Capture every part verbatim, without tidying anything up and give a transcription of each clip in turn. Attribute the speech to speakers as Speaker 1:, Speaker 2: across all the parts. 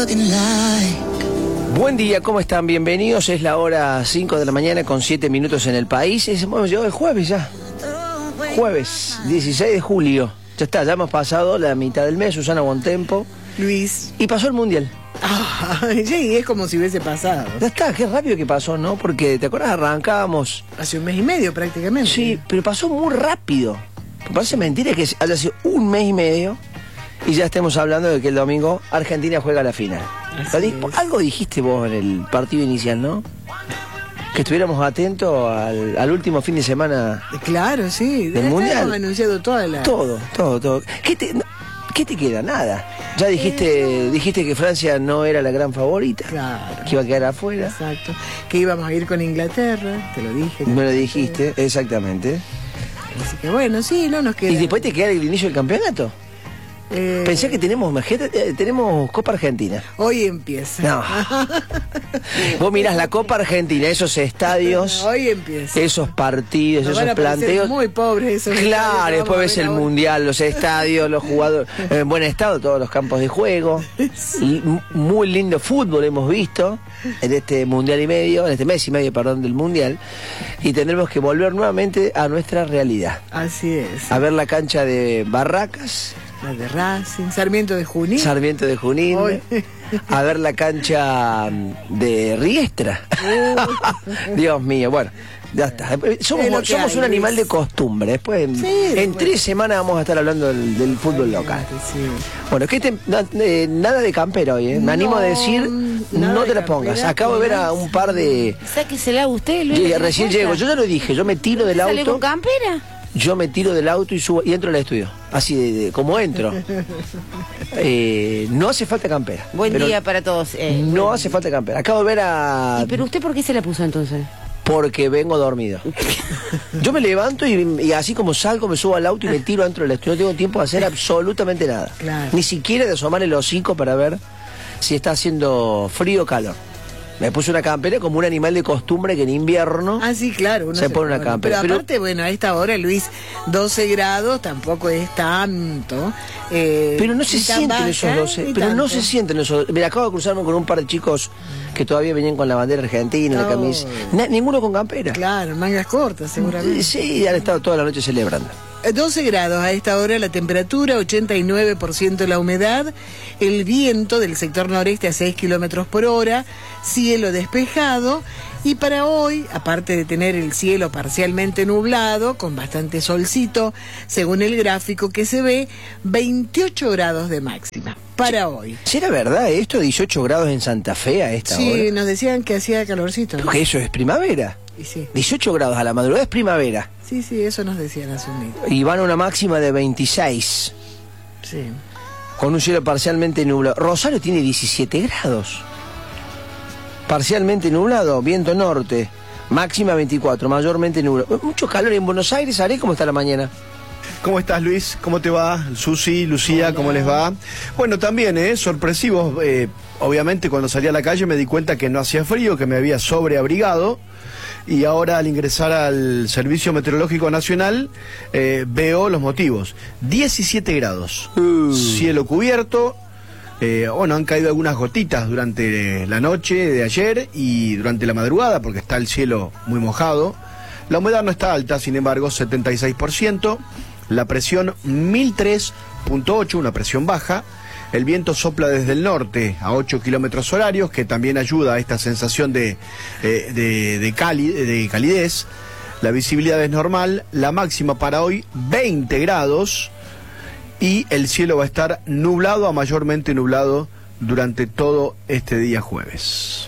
Speaker 1: looking like.
Speaker 2: Buen día, ¿cómo están? Bienvenidos. Es la hora cinco de la mañana con siete minutos en el país. Es, hemos llegado el jueves ya. Jueves, dieciséis de julio. Ya está, ya hemos pasado la mitad del mes, Susana Bontempo.
Speaker 3: Luis.
Speaker 2: Y pasó el Mundial.
Speaker 3: Ah, sí, es como si hubiese pasado.
Speaker 2: Ya está, qué rápido que pasó, ¿no? Porque, ¿te acuerdas? Arrancábamos...
Speaker 3: Hace un mes y medio prácticamente.
Speaker 2: Sí, pero pasó muy rápido. Me parece mentira que haya sido un mes y medio y ya estemos hablando de que el domingo Argentina juega la final.
Speaker 3: Así
Speaker 2: Algo dijiste vos en el partido inicial, ¿no? Que estuviéramos atentos al, al último fin de semana.
Speaker 3: Claro, sí.
Speaker 2: Del Mundial.
Speaker 3: Hemos anunciado toda la...
Speaker 2: Todo, todo, todo. ¿Qué te, no, ¿qué te queda? Nada. Ya dijiste, dijiste que Francia no era la gran favorita.
Speaker 3: Claro.
Speaker 2: Que iba a quedar afuera.
Speaker 3: Exacto. Que íbamos a ir con Inglaterra, te lo dije.
Speaker 2: Me lo dijiste, exactamente.
Speaker 3: Así que bueno, sí, no nos queda...
Speaker 2: ¿Y después te queda el inicio del campeonato?
Speaker 3: Eh...
Speaker 2: Pensé que tenemos, imagínate, eh, tenemos Copa Argentina.
Speaker 3: Hoy empieza.
Speaker 2: No. Vos mirás la Copa Argentina, esos estadios,
Speaker 3: Hoy empieza.
Speaker 2: esos partidos,
Speaker 3: Nos van
Speaker 2: esos
Speaker 3: a parecer
Speaker 2: planteos.
Speaker 3: muy pobres esos
Speaker 2: Claro,
Speaker 3: estadios,
Speaker 2: después ves el
Speaker 3: ahora.
Speaker 2: Mundial, los estadios, los jugadores en buen estado, todos los campos de juego. Y muy lindo fútbol hemos visto en este Mundial y medio, en este mes y medio, perdón, del Mundial. Y tendremos que volver nuevamente a nuestra realidad.
Speaker 3: Así es.
Speaker 2: A ver la cancha de Barracas.
Speaker 3: La de Racing, Sarmiento de Junín.
Speaker 2: Sarmiento de Junín.
Speaker 3: Hoy.
Speaker 2: A ver la cancha de Riestra. Dios mío, bueno, ya está. Somos,
Speaker 3: Es lo que
Speaker 2: somos
Speaker 3: hay,
Speaker 2: un animal
Speaker 3: Luis.
Speaker 2: de costumbre. Después, en,
Speaker 3: Sí,
Speaker 2: en
Speaker 3: bueno.
Speaker 2: tres semanas vamos a estar hablando del, del fútbol local.
Speaker 3: Sí.
Speaker 2: Bueno, que te- na- eh, nada de campera hoy, ¿eh? Me animo
Speaker 3: No,
Speaker 2: a decir,
Speaker 3: nada
Speaker 2: no
Speaker 3: de
Speaker 2: te la pongas.
Speaker 3: campera,
Speaker 2: Acabo de ver a un par de...
Speaker 4: Sáquesela a usted, Luis.
Speaker 2: Llegué- recién llego, yo ya lo dije, yo me tiro del
Speaker 4: ¿Sale
Speaker 2: auto,
Speaker 4: con campera?
Speaker 2: yo me tiro del auto y subo y entro al estudio. Así de, de- como entro. Eh, no hace falta campera.
Speaker 4: Buen
Speaker 2: pero
Speaker 4: día para todos. eh.
Speaker 2: No hace falta campera. Acabo de ver a...
Speaker 4: ¿Y pero usted por qué se la puso entonces?
Speaker 2: Porque vengo dormido. Yo me levanto y, y así como salgo me subo al auto y me tiro dentro del estudio. No tengo tiempo de hacer absolutamente nada.
Speaker 3: Claro.
Speaker 2: Ni siquiera de asomar el hocico para ver si está haciendo frío o calor. Me puse una campera como un animal de costumbre que en invierno...
Speaker 3: Ah, sí, claro. Uno
Speaker 2: Se pone una campera,
Speaker 3: Pero
Speaker 2: pero-
Speaker 3: aparte, bueno, a esta hora, Luis, doce grados tampoco es tanto. eh,
Speaker 2: Pero no se
Speaker 3: ni tan
Speaker 2: sienten
Speaker 3: baja,
Speaker 2: esos doce.
Speaker 3: ni
Speaker 2: Pero no
Speaker 3: tanto.
Speaker 2: se sienten esos. Mira, acabo de cruzarme con un par de chicos que todavía venían con la bandera argentina, la
Speaker 3: Oh.
Speaker 2: camisa. Na- ninguno con campera.
Speaker 3: Claro, mangas cortas, seguramente.
Speaker 2: Sí, han estado toda la noche celebrando.
Speaker 3: doce grados a esta hora la temperatura, ochenta y nueve por ciento la humedad, el viento del sector noreste a seis kilómetros por hora, cielo despejado y para hoy, aparte de tener el cielo parcialmente nublado, con bastante solcito, según el gráfico que se ve, veintiocho grados de máxima para hoy.
Speaker 2: ¿Será verdad esto? dieciocho grados en Santa Fe a esta
Speaker 3: Sí,
Speaker 2: hora.
Speaker 3: nos decían que hacía calorcito.
Speaker 2: Porque eso es primavera.
Speaker 3: Y sí,
Speaker 2: dieciocho grados a la madrugada es primavera.
Speaker 3: sí, sí, eso nos decían hace un minuto.
Speaker 2: Y van a una máxima de veintiséis.
Speaker 3: Sí.
Speaker 2: Con un cielo parcialmente nublado. Rosario tiene diecisiete grados. Parcialmente nublado, viento norte. Máxima veinticuatro, mayormente nublado. Mucho calor en Buenos Aires, ¿haré? ¿Cómo está la mañana?
Speaker 5: ¿Cómo estás, Luis? ¿Cómo te va? Susi, Lucía, ¿cómo les va? Bueno, también, ¿eh? Sorpresivos. Eh, obviamente, cuando salí a la calle me di cuenta que no hacía frío, que me había sobreabrigado. Y ahora, al ingresar al Servicio Meteorológico Nacional, eh, veo los motivos. diecisiete grados.
Speaker 2: Uh.
Speaker 5: Cielo cubierto. Eh, bueno, han caído algunas gotitas durante la noche de ayer y durante la madrugada, porque está el cielo muy mojado. La humedad no está alta, sin embargo, setenta y seis por ciento. La presión mil tres punto ocho, una presión baja. El viento sopla desde el norte a ocho kilómetros horarios, que también ayuda a esta sensación de, eh, de, de, cali- de calidez. La visibilidad es normal. La máxima para hoy, veinte grados. Y el cielo va a estar nublado a mayormente nublado durante todo este día jueves.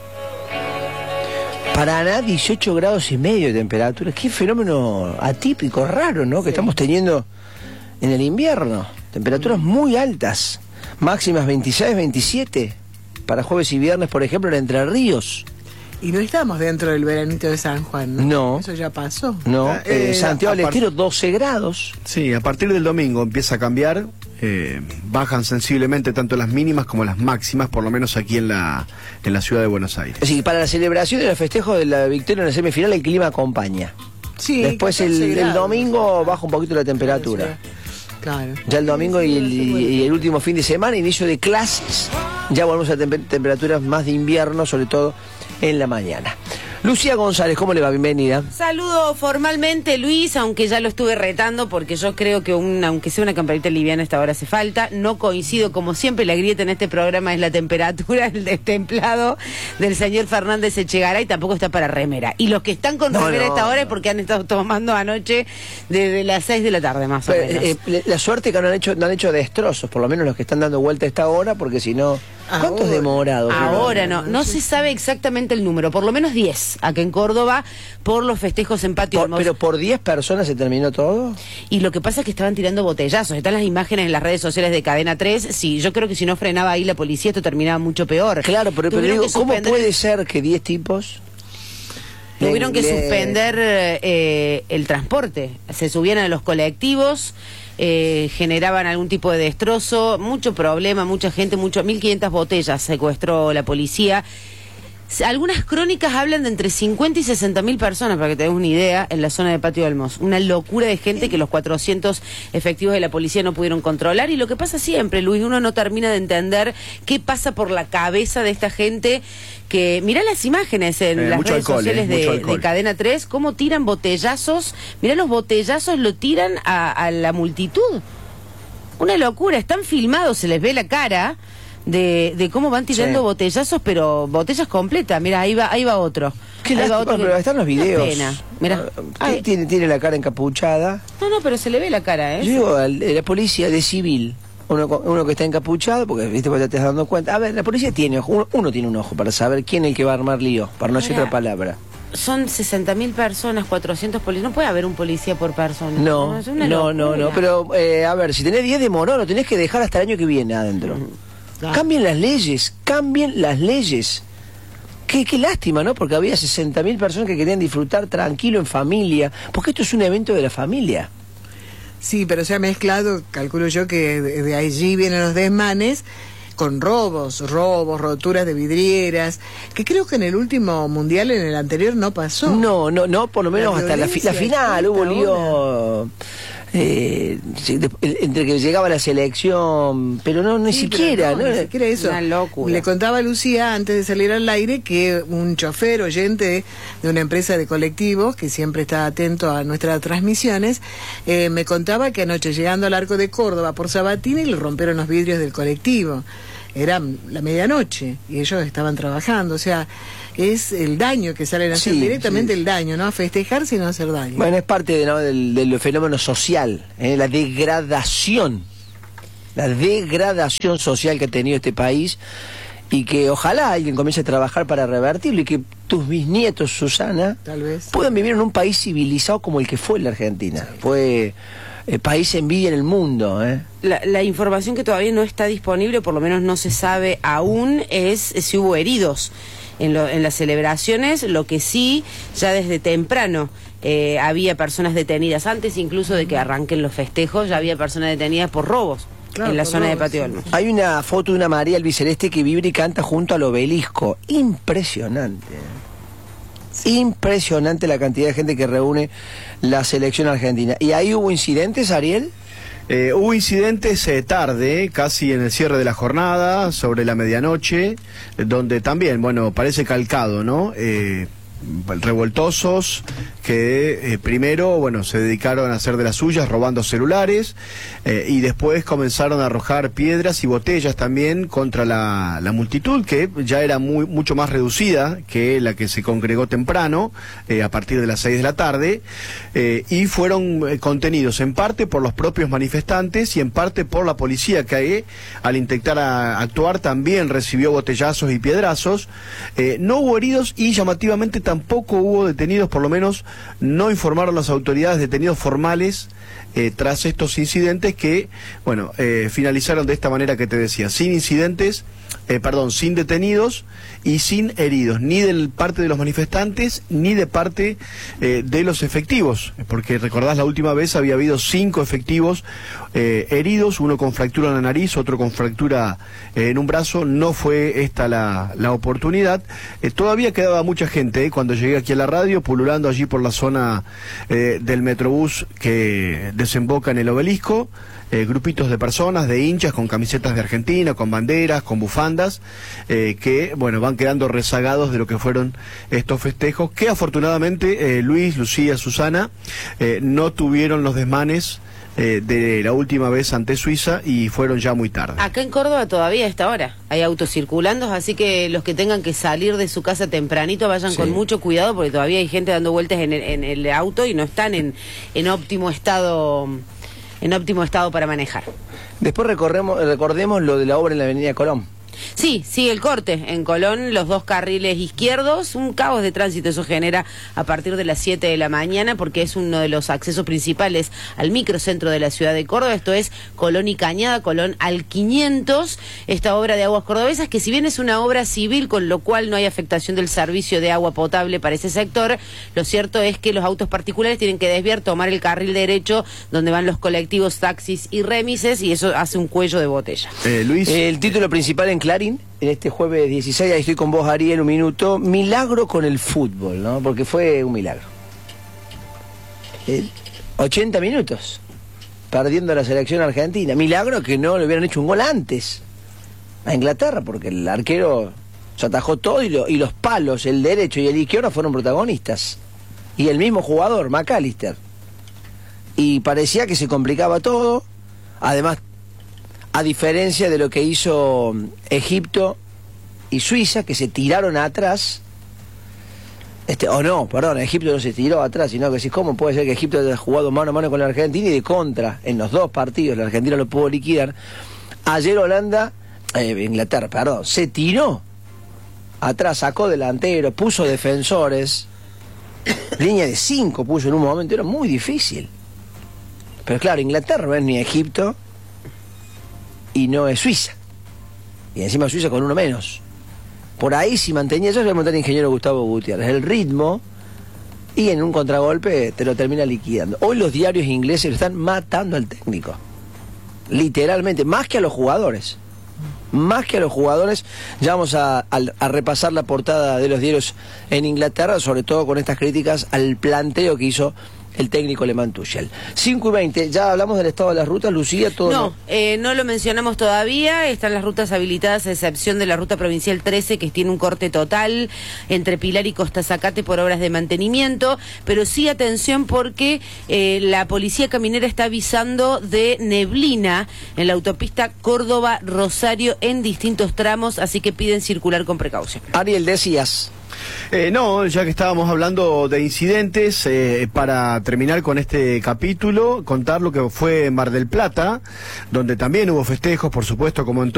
Speaker 2: Paraná, dieciocho grados y medio de temperatura. Qué fenómeno atípico, raro, ¿no? Que estamos teniendo en el invierno. Temperaturas muy altas. Máximas veintiséis, veintisiete. Para jueves y viernes, por ejemplo, en Entre Ríos.
Speaker 3: Y no estamos dentro del veranito de San Juan, ¿no?
Speaker 2: No.
Speaker 3: Eso ya pasó.
Speaker 2: No,
Speaker 5: Ah,
Speaker 2: eh,
Speaker 5: eh,
Speaker 2: Santiago del
Speaker 5: aparte-
Speaker 2: Estero, doce grados.
Speaker 5: Sí, a partir del domingo empieza a cambiar. Eh, bajan sensiblemente tanto las mínimas como las máximas, por lo menos aquí en la, en la ciudad de Buenos Aires.
Speaker 2: Así que para la celebración y el festejo de la victoria en la semifinal, el clima acompaña.
Speaker 3: Sí,
Speaker 2: Después el,
Speaker 3: catorce
Speaker 2: el
Speaker 3: grados.
Speaker 2: domingo baja un poquito la temperatura.
Speaker 3: Claro.
Speaker 2: Ya el domingo y el, y el último fin de semana, inicio de clases. Ya volvemos a tem- temperaturas más de invierno, sobre todo en la mañana. Lucía González, ¿cómo le va? Bienvenida.
Speaker 4: Saludo formalmente, Luis, aunque ya lo estuve retando, porque yo creo que un, aunque sea una camperita liviana, esta hora hace falta. No coincido, como siempre, la grieta en este programa es la temperatura, el destemplado del señor Fernández Echegaray, tampoco está para remera. Y los que están con
Speaker 2: No,
Speaker 4: remera
Speaker 2: no,
Speaker 4: a esta hora
Speaker 2: no.
Speaker 4: es porque han estado tomando anoche desde las seis de la tarde, más o
Speaker 2: Pero,
Speaker 4: menos.
Speaker 2: eh, eh, la suerte que no han hecho, no han hecho destrozos, por lo menos los que están dando vuelta a esta hora, porque si no... ¿Cuántos
Speaker 3: Ahora.
Speaker 2: demorados?
Speaker 4: Ahora no, no se sabe exactamente el número, por lo menos diez, acá en Córdoba, por los festejos en Patio
Speaker 2: Por-
Speaker 4: Hermoso.
Speaker 2: pero por diez personas se terminó todo.
Speaker 4: Y lo que pasa es que estaban tirando botellazos. Están las imágenes en las redes sociales de Cadena tres. Sí, yo creo que si no frenaba ahí la policía, esto terminaba mucho peor.
Speaker 2: Claro, pero, pero
Speaker 4: Tuvieron
Speaker 2: digo,
Speaker 4: que
Speaker 2: ¿cómo
Speaker 4: suspender-
Speaker 2: puede ser que diez tipos...
Speaker 4: Tuvieron que
Speaker 2: le-
Speaker 4: suspender eh, el transporte. Se subían a los colectivos, eh, generaban algún tipo de destrozo, mucho problema, mucha gente, mucho, mil quinientas botellas secuestró la policía. Algunas crónicas hablan de entre cincuenta y sesenta mil personas, para que te des una idea, en la zona de Patio Olmos. Una locura de gente que los cuatrocientos efectivos de la policía no pudieron controlar. Y lo que pasa siempre, Luis, uno no termina de entender qué pasa por la cabeza de esta gente que... Mirá las imágenes en
Speaker 5: Eh,
Speaker 4: las
Speaker 5: mucho
Speaker 4: redes
Speaker 5: alcohol,
Speaker 4: sociales
Speaker 5: eh, mucho
Speaker 4: de,
Speaker 5: alcohol.
Speaker 4: de Cadena tres, cómo tiran botellazos. Mirá los botellazos, lo tiran a, a la multitud. Una locura, están filmados, se les ve la cara... De, de cómo van tirando
Speaker 2: Sí.
Speaker 4: botellazos, pero botellas completas. Mira, ahí va, ahí va otro.
Speaker 2: Qué
Speaker 4: Ahí va
Speaker 2: lástima,
Speaker 4: otro que-
Speaker 2: pero están los
Speaker 4: Una
Speaker 2: videos.
Speaker 4: pena. Mira.
Speaker 2: Ah, tiene, tiene la cara encapuchada.
Speaker 4: No, no, pero se le ve la cara, ¿eh?
Speaker 2: Yo digo, al- la policía de civil, uno, con- uno que está encapuchado, porque viste, vos ya te estás dando cuenta. A ver, la policía tiene ojo, uno, uno tiene un ojo para saber quién es el que va a armar lío, para no decir
Speaker 4: Ahora,
Speaker 2: otra palabra.
Speaker 4: Son sesenta mil personas, cuatrocientos policías. No puede haber un policía por persona.
Speaker 2: No,
Speaker 4: es una
Speaker 2: no, no,
Speaker 4: locura.
Speaker 2: no, pero eh, a ver, si tenés diez de morón, lo tenés que dejar hasta el año que viene adentro.
Speaker 3: Claro.
Speaker 2: Cambien las leyes, cambien las leyes. Qué, qué lástima, ¿no? Porque había sesenta mil personas que querían disfrutar tranquilo, en familia, porque esto es un evento de la familia.
Speaker 3: Sí, pero se ha mezclado, calculo yo que de, de allí vienen los desmanes, con robos, robos, roturas de vidrieras, que creo que en el último mundial, en el anterior, no pasó.
Speaker 2: No, no, no, por lo menos
Speaker 3: La
Speaker 2: hasta la, fi- la
Speaker 3: violencia
Speaker 2: final
Speaker 3: está
Speaker 2: hubo
Speaker 3: hasta
Speaker 2: lío eh, sí, de- entre que llegaba la selección, pero no, ni
Speaker 3: Sí, pero
Speaker 2: siquiera,
Speaker 3: no,
Speaker 2: ¿no?
Speaker 3: ni siquiera eso.
Speaker 4: Una locura.
Speaker 3: Le contaba a Lucía antes de salir al aire que un chofer oyente de una empresa de colectivos que siempre está atento a nuestras transmisiones, eh, me contaba que anoche llegando al Arco de Córdoba por Sabatini le rompieron los vidrios del colectivo. Era la medianoche y ellos estaban trabajando, o sea, es el daño que salen a hacer
Speaker 2: Sí,
Speaker 3: directamente
Speaker 2: sí.
Speaker 3: el daño, ¿no? A festejar sin hacer daño.
Speaker 2: Bueno, es parte de, ¿no? del, del fenómeno social, ¿eh? La degradación, la degradación social que ha tenido este país y que ojalá alguien comience a trabajar para revertirlo y que tus bisnietos, Susana,
Speaker 3: Tal vez.
Speaker 2: puedan vivir en un país civilizado como el que fue la Argentina. Fue el país envidia en el mundo, ¿eh?
Speaker 4: La, la información que todavía no está disponible, por lo menos no se sabe aún, es si hubo heridos en, lo- en las celebraciones. Lo que sí, ya desde temprano eh, había personas detenidas, antes incluso de que arranquen los festejos, ya había personas detenidas por robos
Speaker 3: Claro,
Speaker 4: en la
Speaker 3: por
Speaker 4: zona de
Speaker 3: robos,
Speaker 4: Patio
Speaker 3: sí.
Speaker 4: Olmos.
Speaker 2: Hay una foto de una María albiceleste que vibra y canta junto al obelisco. Impresionante. Impresionante la cantidad de gente que reúne la selección argentina. ¿Y ahí hubo incidentes, Ariel?
Speaker 5: Eh, hubo incidentes eh, tarde, casi en el cierre de la jornada, sobre la medianoche, eh, donde también, bueno, parece calcado, ¿no? Eh, revoltosos que eh, primero, bueno, se dedicaron a hacer de las suyas robando celulares eh, y después comenzaron a arrojar piedras y botellas también contra la, la multitud, que ya era muy, mucho más reducida que la que se congregó temprano, eh, a partir de las seis de la tarde, eh, y fueron eh, contenidos en parte por los propios manifestantes y en parte por la policía, que eh, al intentar a, actuar también recibió botellazos y piedrazos. Eh, no hubo heridos y llamativamente tampoco hubo detenidos, por lo menos no informaron las autoridades detenidos formales eh, tras estos incidentes que, bueno, eh, finalizaron de esta manera que te decía, sin incidentes, eh, perdón, sin detenidos y sin heridos, ni de parte de los manifestantes ni de parte eh, de los efectivos, porque recordás la última vez había habido cinco efectivos eh, heridos, uno con fractura en la nariz, otro con fractura eh, en un brazo. No fue esta la, la oportunidad. Eh, todavía quedaba mucha gente, eh, cuando cuando llegué aquí a la radio, pululando allí por la zona eh, del Metrobús que desemboca en el Obelisco, eh, grupitos de personas, de hinchas con camisetas de Argentina, con banderas, con bufandas, eh, que bueno, van quedando rezagados de lo que fueron estos festejos, que afortunadamente eh, Luis, Lucía, Susana, eh, no tuvieron los desmanes Eh, de la última vez ante Suiza y fueron ya muy tarde.
Speaker 4: Acá en Córdoba todavía a esta hora hay autos circulando, así que los que tengan que salir de su casa tempranito vayan
Speaker 2: Sí.
Speaker 4: con mucho cuidado porque todavía hay gente dando vueltas en el, en el auto y no están en, en óptimo estado en óptimo estado para manejar.
Speaker 2: Después recorremos, recordemos lo de la obra en la avenida Colón.
Speaker 4: Sí, sí, el corte en Colón, los dos carriles izquierdos, un caos de tránsito, eso genera a partir de las siete de la mañana porque es uno de los accesos principales al microcentro de la ciudad de Córdoba, esto es Colón y Cañada, Colón al quinientos, esta obra de aguas cordobesas que si bien es una obra civil con lo cual no hay afectación del servicio de agua potable para ese sector, lo cierto es que los autos particulares tienen que desviar, tomar el carril derecho donde van los colectivos, taxis y remises y eso hace un cuello de botella.
Speaker 5: Eh, Luis.
Speaker 2: El título principal en Clarín, en este jueves dieciséis, ahí estoy con vos, Ariel, un minuto. Milagro con el fútbol, ¿no? Porque fue un milagro. Eh, ochenta minutos perdiendo la selección argentina. Milagro que no le hubieran hecho un gol antes a Inglaterra, porque el arquero se atajó todo y, lo, y los palos, el derecho y el izquierdo fueron protagonistas. Y el mismo jugador, McAllister. Y parecía que se complicaba todo. Además, a diferencia de lo que hizo Egipto y Suiza, que se tiraron atrás, este, o no, perdón, Egipto no se tiró atrás, sino que sí, ¿cómo puede ser que Egipto haya jugado mano a mano con la Argentina y de contra, en los dos partidos, la Argentina lo pudo liquidar? Ayer Holanda, eh, Inglaterra, perdón, se tiró atrás, sacó delantero, puso defensores, línea de cinco puso en un momento, era muy difícil. Pero claro, Inglaterra no es ni Egipto, y no es Suiza. Y encima Suiza con uno menos. Por ahí si mantenía, yo voy a montar el ingeniero Gustavo Gutiérrez, el ritmo, y en un contragolpe te lo termina liquidando. Hoy los diarios ingleses lo están matando al técnico. Literalmente, más que a los jugadores. Más que a los jugadores. Ya vamos a, a, a repasar la portada de los diarios en Inglaterra, sobre todo con estas críticas al planteo que hizo el técnico alemán Tuchel. cinco y veinte, ya hablamos del estado de las rutas, Lucía, todo.
Speaker 4: No,
Speaker 2: no,
Speaker 4: eh, no lo mencionamos todavía, están las rutas habilitadas a excepción de la ruta provincial trece que tiene un corte total entre Pilar y Costa Zacate por obras de mantenimiento, pero sí atención porque eh, la policía caminera está avisando de neblina en la autopista Córdoba-Rosario en distintos tramos, así que piden circular con precaución.
Speaker 2: Ariel, decías.
Speaker 5: Eh, no, ya que estábamos hablando de incidentes, eh, para terminar con este capítulo, contar lo que fue en Mar del Plata, donde también hubo festejos, por supuesto, como en